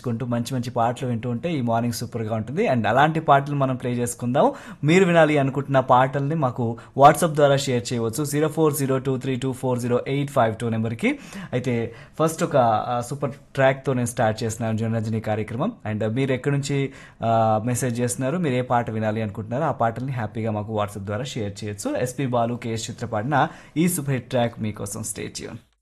చేసుకుంటూ మంచి మంచి పాటలు వింటూ ఉంటే ఈ మార్నింగ్ సూపర్గా ఉంటుంది. అండ్ అలాంటి పాటలు మనం ప్లే చేసుకుందాం. మీరు వినాలి అనుకుంటున్న పాటల్ని మాకు వాట్సాప్ ద్వారా షేర్ చేయవచ్చు 0402324085 నెంబర్కి. అయితే ఫస్ట్ ఒక సూపర్ ట్రాక్తో నేను స్టార్ట్ చేస్తున్నాను జనరంజని కార్యక్రమం. అండ్ మీరు ఎక్కడి నుంచి మెసేజ్ చేస్తున్నారు, మీరు ఏ పాట వినాలి అనుకుంటున్నారో ఆ పాటల్ని హ్యాపీగా మాకు వాట్సాప్ ద్వారా షేర్ చేయొచ్చు. ఎస్పి బాలు, కేఎస్ చిత్ర పాడిన ఈ సూపర్ హిట్ ట్రాక్ మీకోసం. Stay tune.